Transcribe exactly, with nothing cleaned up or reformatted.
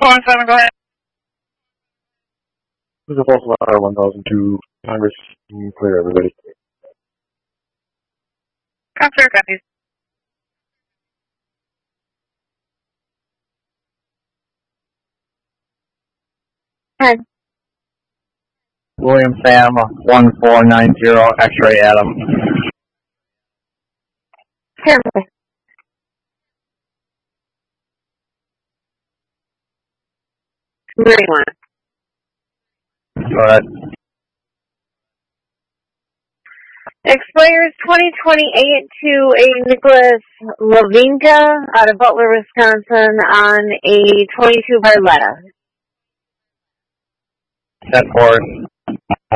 Four seven, go ahead. This is a false alarm one thousand two Congress. Clear everybody. Clear copies. ten. William Sam, one four nine zero, X-ray Adam. Perfect. Thirty-one. Go ahead. Expires twenty twenty-eight to a Nicholas Lavinka out of Butler, Wisconsin on a twenty-two Barletta. ten four.